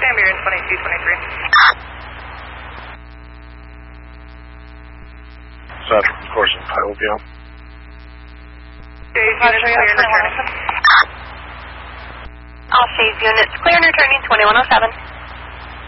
Sam, you're in 2223. Set, of course, I will be on. Shades units clear and returning. All Shades units clear and returning 2107.